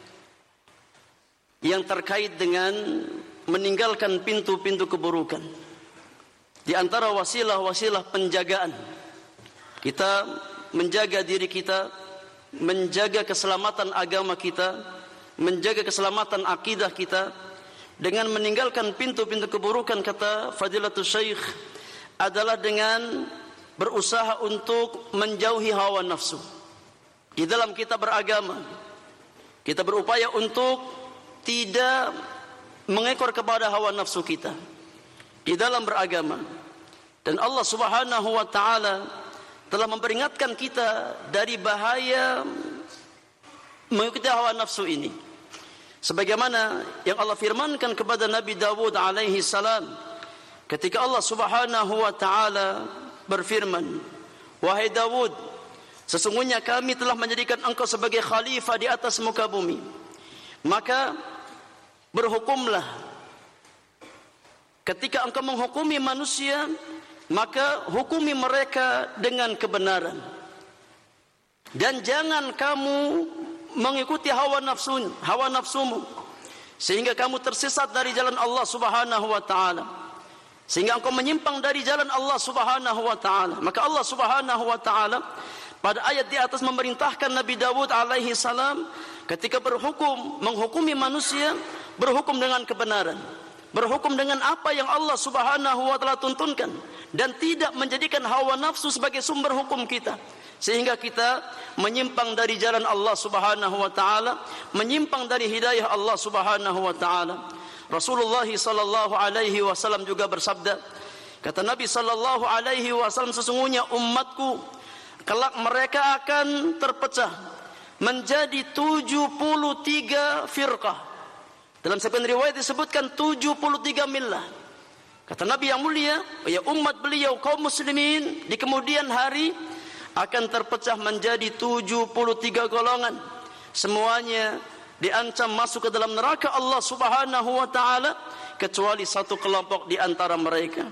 yang terkait dengan meninggalkan pintu-pintu keburukan, di antara wasilah-wasilah penjagaan kita menjaga diri kita, menjaga keselamatan agama kita, menjaga keselamatan akidah kita dengan meninggalkan pintu-pintu keburukan, kata Fadilatul Syekh, adalah dengan berusaha untuk menjauhi hawa nafsu. Di dalam kita beragama, kita berupaya untuk tidak mengekor kepada hawa nafsu kita di dalam beragama. Dan Allah Subhanahu wa taala telah memperingatkan kita dari bahaya mengikuti hawa nafsu ini. Sebagaimana yang Allah firmankan kepada Nabi Dawud alaihi salam ketika Allah Subhanahu wa taala berfirman, "Wahai Dawud, sesungguhnya kami telah menjadikan engkau sebagai khalifah di atas muka bumi. Maka berhukumlah. Ketika engkau menghukumi manusia, maka hukumi mereka dengan kebenaran. Dan jangan kamu mengikuti hawa nafsu, hawa nafsumu, sehingga kamu tersesat dari jalan Allah Subhanahu wa taala, sehingga engkau menyimpang dari jalan Allah Subhanahu wa taala." Maka Allah Subhanahu wa taala pada ayat di atas memerintahkan Nabi Dawud alaihi salam ketika berhukum, menghukumi manusia, berhukum dengan kebenaran, berhukum dengan apa yang Allah Subhanahu wa taala tuntunkan, dan tidak menjadikan hawa nafsu sebagai sumber hukum kita, sehingga kita menyimpang dari jalan Allah Subhanahu wa taala, menyimpang dari hidayah Allah Subhanahu wa taala. Rasulullah sallallahu alaihi wasallam juga bersabda, kata Nabi sallallahu alaihi wasallam, sesungguhnya umatku kelak mereka akan terpecah menjadi tujuh puluh tiga firqah. Dalam sebagian riwayat disebutkan tujuh puluh tiga millah. Kata Nabi yang mulia, ya umat beliau kaum muslimin di kemudian hari akan terpecah menjadi tujuh puluh tiga golongan. Semuanya diancam masuk ke dalam neraka Allah Subhanahu wa taala kecuali satu kelompok di antara mereka.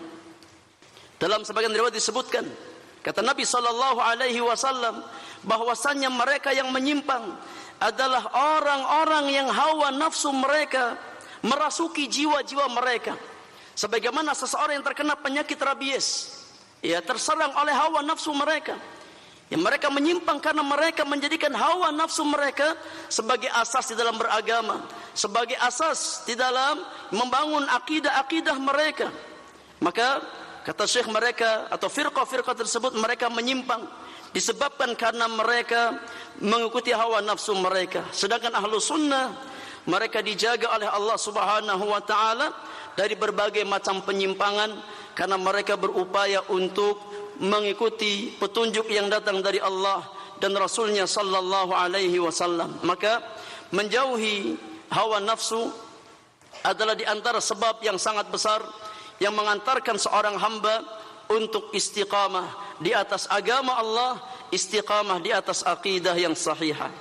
Dalam sebagian riwayat disebutkan, kata Nabi sallallahu alaihi wasallam, bahwasannya mereka yang menyimpang adalah orang-orang yang hawa nafsu mereka merasuki jiwa-jiwa mereka. Sebagaimana seseorang yang terkena penyakit rabies, ya, terserang oleh hawa nafsu mereka. Yang mereka menyimpang karena mereka menjadikan hawa nafsu mereka sebagai asas di dalam beragama, sebagai asas di dalam membangun akidah-akidah mereka. Maka kata Syekh, mereka atau firqah-firqah tersebut mereka menyimpang disebabkan karena mereka mengikuti hawa nafsu mereka. Sedangkan ahlu sunnah mereka dijaga oleh Allah Subhanahu wa taala dari berbagai macam penyimpangan karena mereka berupaya untuk mengikuti petunjuk yang datang dari Allah dan Rasulnya sallallahu alaihi wasallam. Maka menjauhi hawa nafsu adalah di antara sebab yang sangat besar yang mengantarkan seorang hamba untuk istiqamah di atas agama Allah, istiqamah di atas aqidah yang sahihah.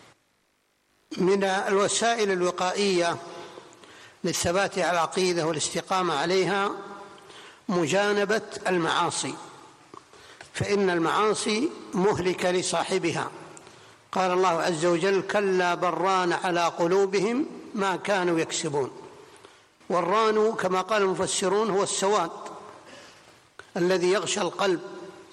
من الوسائل الوقائية للثبات على العقيدة والاستقامة عليها مجانبة المعاصي، فإن المعاصي مهلكة لصاحبها. قال الله عز وجل: كلا بران على قلوبهم ما كانوا يكسبون. والران كما قال المفسرون هو السواد الذي يغشى القلب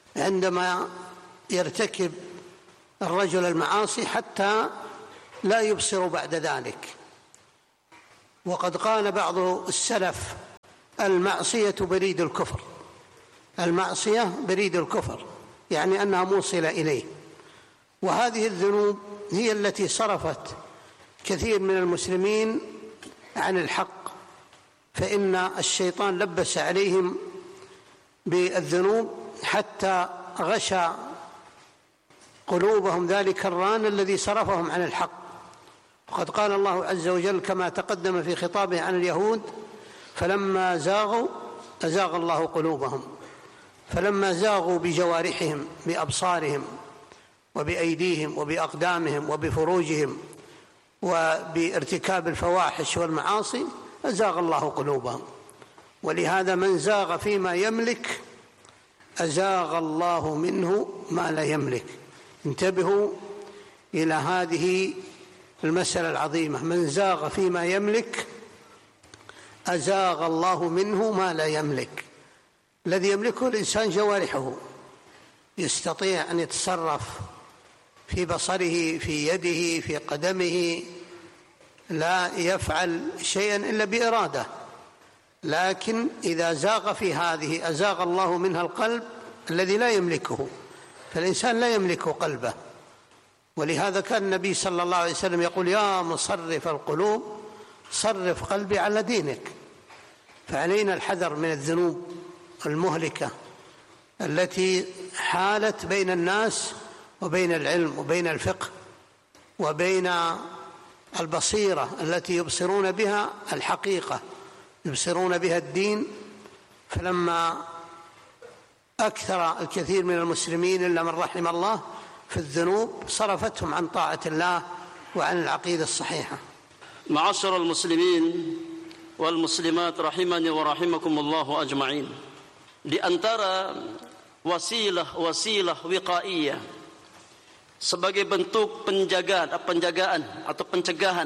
عندما يرتكب الرجل المعاصي حتى لا يبصر بعد ذلك. وقد قال بعض السلف: المعصية بريد الكفر. المعصية بريد الكفر، يعني أنها موصلة إليه. وهذه الذنوب هي التي صرفت كثير من المسلمين عن الحق، فإن الشيطان لبس عليهم بالذنوب حتى غشى قلوبهم ذلك الران الذي صرفهم عن الحق. وقد قال الله عز وجل كما تقدم في خطابه عن اليهود: فلما زاغوا أزاغ الله قلوبهم. فلما زاغوا بجوارحهم، بأبصارهم وبأيديهم وبأقدامهم وبفروجهم وبارتكاب الفواحش والمعاصي، أزاغ الله قلوبهم. ولهذا من زاغ فيما يملك أزاغ الله منه ما لا يملك. انتبهوا إلى هذه المسألة العظيمة: من زاغ فيما يملك أزاغ الله منه ما لا يملك. الذي يملكه الإنسان جوارحه، يستطيع أن يتصرف في بصره، في يده، في قدمه، لا يفعل شيئا إلا بإرادة. لكن إذا زاغ في هذه أزاغ الله منها القلب الذي لا يملكه، فالإنسان لا يملك قلبه. ولهذا كان النبي صلى الله عليه وسلم يقول: يا مصرف القلوب صرف قلبي على دينك. فعلينا الحذر من الذنوب المهلكة التي حالت بين الناس وبين العلم وبين الفقه وبين البصيرة التي يبصرون بها الحقيقة، يبصرون بها الدين. فلما أكثر الكثير من المسلمين إلا من رحم الله في الذنوب صرفتهم عن طاعة الله وعن العقيدة الصحيحة. معاشر المسلمين والmuslimat rahimani wa rahimakumullah ajma'in, di antara wasilah-wasilah wiqaiyah sebagai bentuk penjagaan penjagaan atau pencegahan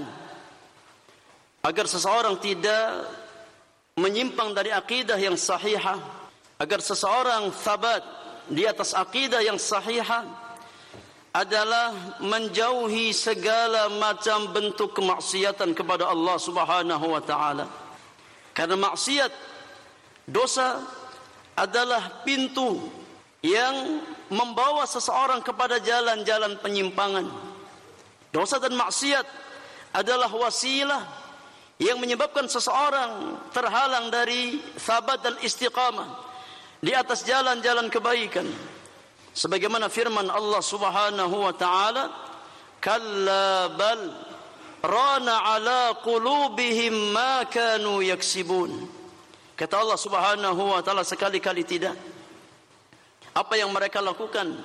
agar seseorang tidak menyimpang dari akidah yang sahihah, agar seseorang thabat di atas akidah yang sahihah, adalah menjauhi segala macam bentuk kemaksiatan kepada Allah Subhanahu wa taala. Karena maksiat, dosa adalah pintu yang membawa seseorang kepada jalan-jalan penyimpangan. Dosa dan maksiat adalah wasilah yang menyebabkan seseorang terhalang dari thabat dan istiqamah di atas jalan-jalan kebaikan. Sebagaimana firman Allah Subhanahu wa taala: "Kalla bal rana ala qulubihim ma kanu yaksibun." Kata Allah Subhanahu wa taala, sekali-kali tidak. Apa yang mereka lakukan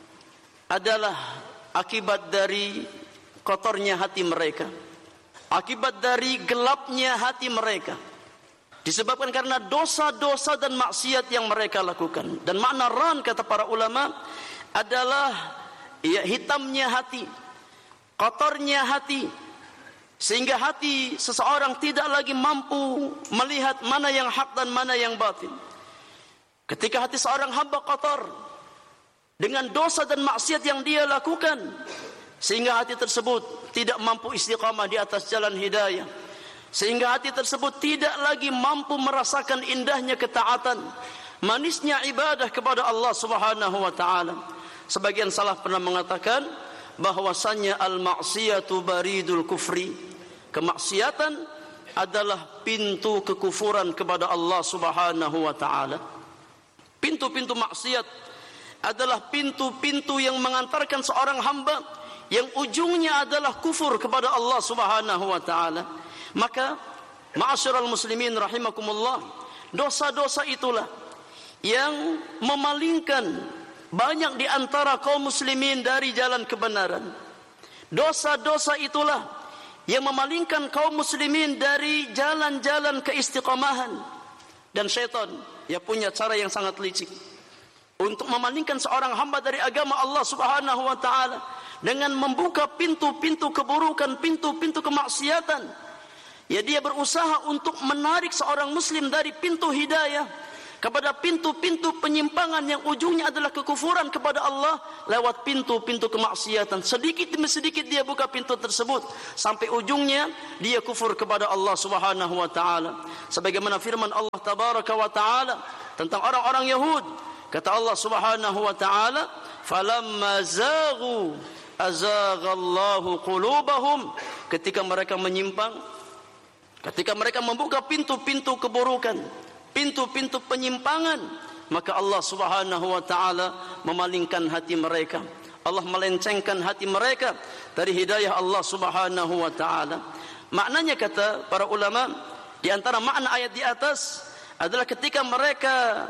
adalah akibat dari kotornya hati mereka, akibat dari gelapnya hati mereka, disebabkan karena dosa-dosa dan maksiat yang mereka lakukan. Dan makna ran, kata para ulama, adalah ya, hitamnya hati, kotornya hati, sehingga hati seseorang tidak lagi mampu melihat mana yang hak dan mana yang batin. Ketika hati seorang hamba kotor dengan dosa dan maksiat yang dia lakukan, sehingga hati tersebut tidak mampu istiqamah di atas jalan hidayah, sehingga hati tersebut tidak lagi mampu merasakan indahnya ketaatan, manisnya ibadah kepada Allah Subhanahu wa taala. Sebagian salaf pernah mengatakan bahwasannya al-ma'siyatu baridul kufri. Kemaksiatan adalah pintu kekufuran kepada Allah Subhanahu wa taala. Pintu-pintu maksiat adalah pintu-pintu yang mengantarkan seorang hamba yang ujungnya adalah kufur kepada Allah Subhanahu wa taala. Maka ma'asyiral muslimin rahimakumullah, dosa-dosa itulah yang memalingkan banyak di antara kaum muslimin dari jalan kebenaran. Dosa-dosa itulah yang memalingkan kaum muslimin dari jalan-jalan keistiqamahan. Dan syaitan ya punya cara yang sangat licik untuk memalingkan seorang hamba dari agama Allah Subhanahu wa taala dengan membuka pintu-pintu keburukan, pintu-pintu kemaksiatan. Ya, dia berusaha untuk menarik seorang muslim dari pintu hidayah kepada pintu-pintu penyimpangan yang ujungnya adalah kekufuran kepada Allah lewat pintu-pintu kemaksiatan. Sedikit demi sedikit dia buka pintu tersebut sampai ujungnya dia kufur kepada Allah Subhanahu wa taala. Sebagaimana firman Allah tabaraka wa taala tentang orang-orang Yahud, kata Allah Subhanahu wa taala, "Falamma zaghu azaghallahu qulubahum." Ketika mereka menyimpang, ketika mereka membuka pintu-pintu keburukan, pintu-pintu penyimpangan, maka Allah Subhanahu wa taala memalingkan hati mereka. Allah melencengkan hati mereka dari hidayah Allah Subhanahu wa taala. Maknanya kata para ulama, di antara makna ayat di atas adalah ketika mereka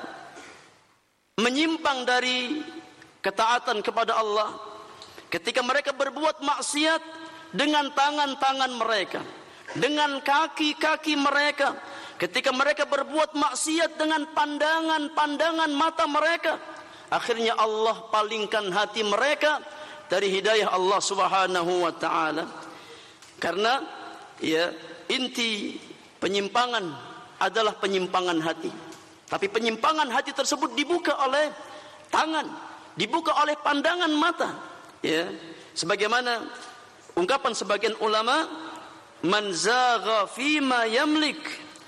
menyimpang dari ketaatan kepada Allah, ketika mereka berbuat maksiat dengan tangan-tangan mereka, dengan kaki-kaki mereka, ketika mereka berbuat maksiat dengan pandangan-pandangan mata mereka, akhirnya Allah palingkan hati mereka dari hidayah Allah Subhanahu wa taala. Karena ya, inti penyimpangan adalah penyimpangan hati. Tapi penyimpangan hati tersebut dibuka oleh tangan, dibuka oleh pandangan mata. Ya, sebagaimana ungkapan sebagian ulama, man zagha fima yamlik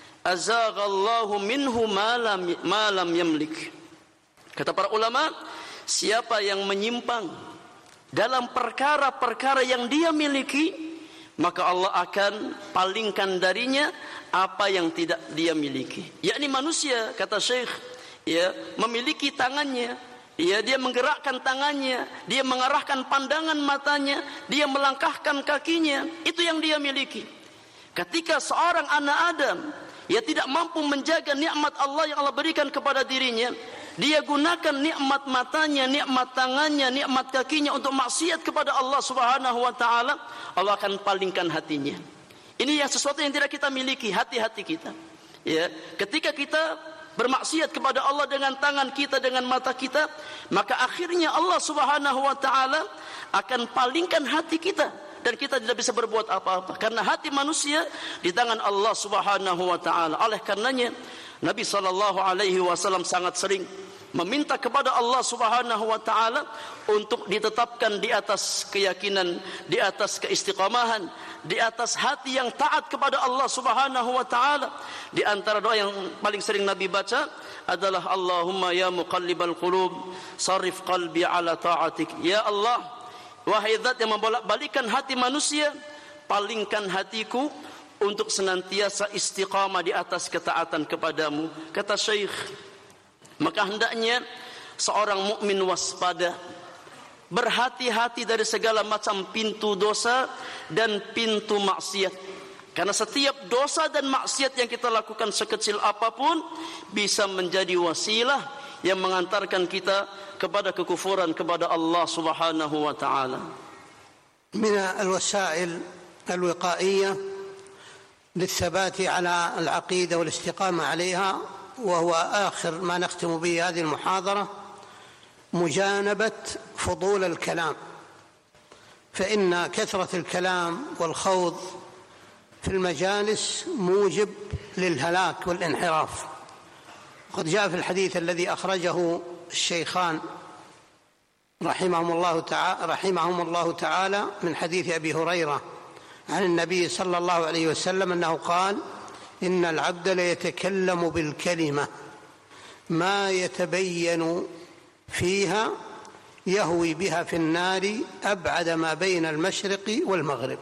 azaghallahu minhu ma lam ma lam yamlik. Kata para ulama, siapa yang menyimpang dalam perkara-perkara yang dia miliki, maka Allah akan palingkan darinya apa yang tidak dia miliki. Yakni manusia, kata Syekh, ya, memiliki tangannya, ya, dia menggerakkan tangannya, dia mengarahkan pandangan matanya, dia melangkahkan kakinya, itu yang dia miliki. Ketika seorang anak Adam, ia tidak mampu menjaga nikmat Allah yang Allah berikan kepada dirinya, dia gunakan nikmat matanya, nikmat tangannya, nikmat kakinya untuk maksiat kepada Allah Subhanahu wa taala, Allah akan palingkan hatinya. Ini yang sesuatu yang tidak kita miliki, hati-hati kita. Ya, ketika kita bermaksiat kepada Allah dengan tangan kita, dengan mata kita, maka akhirnya Allah Subhanahu wa taala akan palingkan hati kita dan kita tidak bisa berbuat apa-apa karena hati manusia di tangan Allah Subhanahu wa taala. Oleh karenanya Nabi sallallahu alaihi wasallam sangat sering meminta kepada Allah Subhanahu wa taala untuk ditetapkan di atas keyakinan, di atas keistiqamahan, di atas hati yang taat kepada Allah Subhanahu wa taala. Di antara doa yang paling sering Nabi baca adalah Allahumma ya muqallibal qulub sarrif qalbi ala ta'atik. Ya Allah, wahai zat yang membolak-balikan hati manusia, palingkan hatiku untuk senantiasa istiqamah di atas ketaatan kepadamu. Kata Syekh, maka hendaknya seorang mukmin waspada, berhati-hati dari segala macam pintu dosa dan pintu maksiat. Karena setiap dosa dan maksiat yang kita lakukan sekecil apapun bisa menjadi wasilah yang mengantarkan kita kepada kekufuran kepada Allah Subhanahu wa taala. من الوسائل الوقائية للثبات على العقيدة والاستقامة عليها، وهو آخر ما نختم به هذه المحاضرة، مجانبة فضول الكلام. فإن كثرة الكلام والخوض في المجالس موجب للهلاك والانحراف. قد جاء في الحديث الذي أخرجه الشيخان رحمهم الله تعالى رحمهم الله تعالى من حديث أبي هريرة عن النبي صلى الله عليه وسلم أنه قال: إن العبد ليتكلم بالكلمة ما يتبين فيها يهوي بها في النار أبعد ما بين المشرق والمغرب.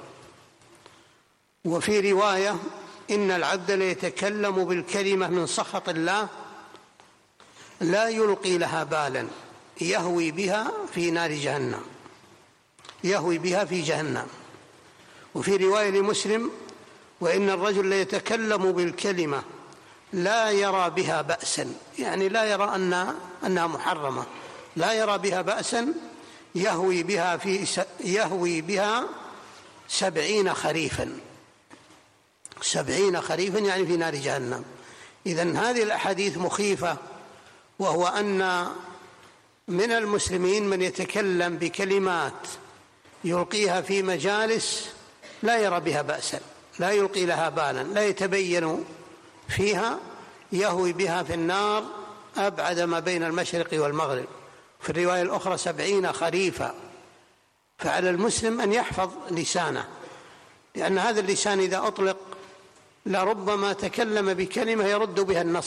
وفي رواية: إن العبد ليتكلم بالكلمة من سخط الله لا يلقي لها بالا يهوي بها في نار جهنم يهوي بها في جهنم. وفي رواية لمسلم: وإن الرجل ليتكلم بالكلمة لا يرى بها بأسا، يعني لا يرى أن أنها محرمة، لا يرى بها بأسا يهوي بها في يهوي بها سبعين خريفا سبعين خريفا يعني في نار جهنم. إذن هذه الأحاديث مخيفة، وهو أن من المسلمين من يتكلم بكلمات يلقيها في مجالس لا يرى بها بأسا، لا يلقي لها بالا، لا يتبين فيها، يهوي بها في النار أبعد ما بين المشرق والمغرب، في الرواية الأخرى سبعين خريفا. فعلى المسلم أن يحفظ لسانه، لأن هذا اللسان إذا أطلق لربما تكلم بكلمة يرد بها النص